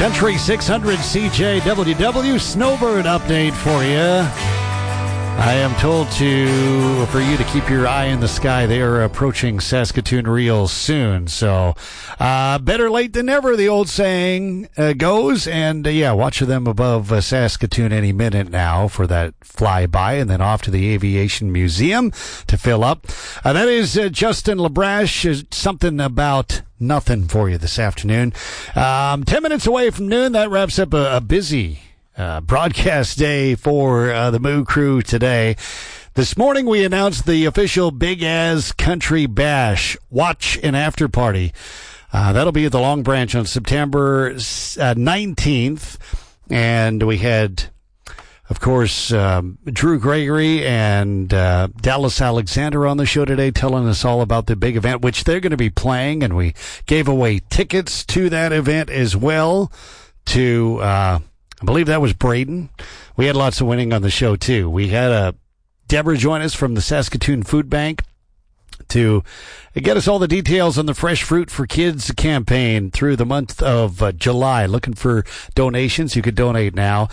Country 600 CJWW Snowbird update for you. I am told for you to keep your eye in the sky. They are approaching Saskatoon real soon. So, better late than never, the old saying goes. And, watch them above Saskatoon any minute now for that flyby, and then off to the Aviation Museum to fill up. That is Justin Labrash, something about nothing for you this afternoon. 10 minutes away from noon, that wraps up a busy broadcast day for the Moo Crew today. This morning we announced the official Big Az Country Bash watch and after party. That'll be at the Long Branch on September 19th. And we had, of course, Drew Gregory and Dallas Alexander on the show today telling us all about the big event, which they're going to be playing. And we gave away tickets to that event as well to I believe that was Braden. We had lots of winning on the show, too. We had Deborah join us from the Saskatoon Food Bank to get us all the details on the Fresh Fruit for Kids campaign through the month of July. Looking for donations. You could donate now.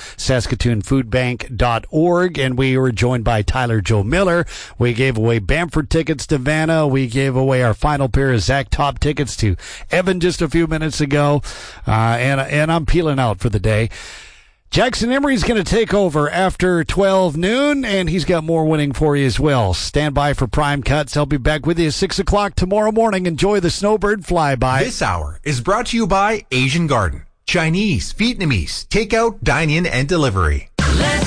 SaskatoonFoodBank.org. And we were joined by Tyler Joe Miller. We gave away Bamford tickets to Vanna. We gave away our final pair of Zach Top tickets to Evan just a few minutes ago. And I'm peeling out for the day. Jackson Emery's going to take over after 12 noon, and he's got more winning for you as well. Stand by for Prime Cuts. I'll be back with you at 6 o'clock tomorrow morning. Enjoy the Snowbird flyby. This hour is brought to you by Asian Garden. Chinese, Vietnamese, takeout, dine-in, and delivery. Let's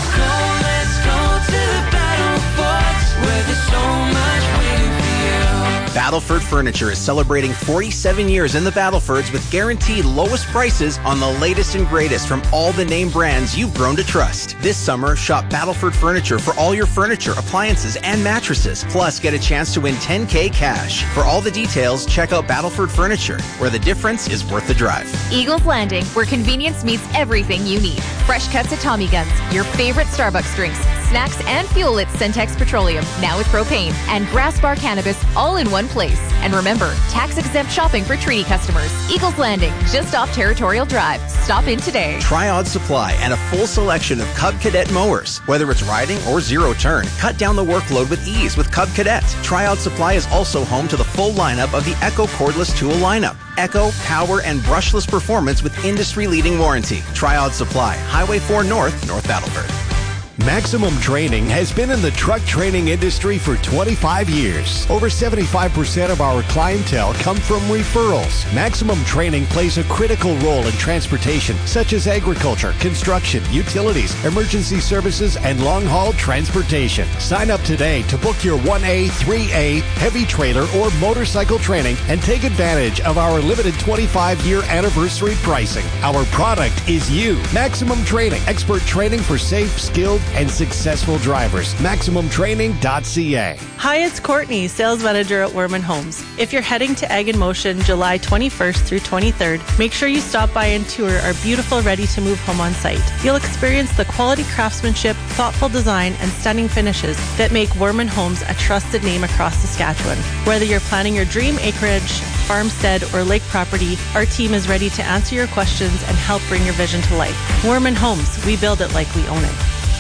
go to the battle forts where there's so much waiting for you. Battleford Furniture is celebrating 47 years in the Battlefords with guaranteed lowest prices on the latest and greatest from all the name brands you've grown to trust. This summer, shop Battleford Furniture for all your furniture, appliances, and mattresses. Plus, get a chance to win $10K cash. For all the details, check out Battleford Furniture, where the difference is worth the drive. Eagles Landing, where convenience meets everything you need. Fresh cuts at Tommy Guns, your favorite Starbucks drinks, snacks, and fuel at Centex Petroleum, now with propane, and Grass Bar Cannabis, all in one place. And remember, tax-exempt shopping for treaty customers. Eagles Landing, just off Territorial Drive. Stop in today. Triod Supply and a full selection of Cub Cadet mowers. Whether it's riding or zero turn, cut down the workload with ease with Cub Cadet. Triod Supply is also home to the full lineup of the Echo cordless tool lineup. Echo, power, and brushless performance with industry-leading warranty. Triod Supply, Highway 4 North, North Battleford. Maximum Training has been in the truck training industry for 25 years. Over 75% of our clientele come from referrals. Maximum Training plays a critical role in transportation, such as agriculture, construction, utilities, emergency services, and long-haul transportation. Sign up today to book your 1A, 3A, heavy trailer, or motorcycle training and take advantage of our limited 25-year anniversary pricing. Our product is you. Maximum Training, expert training for safe, skilled, and successful drivers. MaximumTraining.ca. Hi, it's Courtney, sales manager at Werman Homes. If you're heading to Egg in Motion July 21st through 23rd, make sure you stop by and tour our beautiful ready-to-move home on site. You'll experience the quality craftsmanship, thoughtful design, and stunning finishes that make Werman Homes a trusted name across Saskatchewan. Whether you're planning your dream acreage, farmstead, or lake property, our team is ready to answer your questions and help bring your vision to life. Werman Homes, we build it like we own it.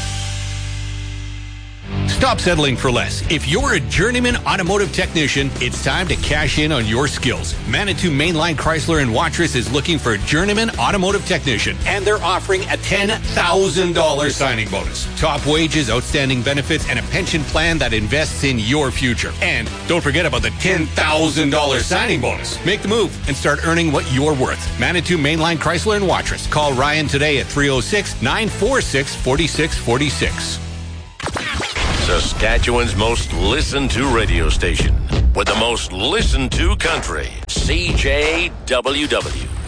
Stop settling for less. If you're a journeyman automotive technician, it's time to cash in on your skills. Manitou Mainline Chrysler and Watrous is looking for a journeyman automotive technician, and they're offering a $10,000 signing bonus. Top wages, outstanding benefits, and a pension plan that invests in your future. And don't forget about the $10,000 signing bonus. Make the move and start earning what you're worth. Manitou Mainline Chrysler and Watrous. Call Ryan today at 306-946-4646. Saskatchewan's most listened to radio station with the most listened to country, CJWW.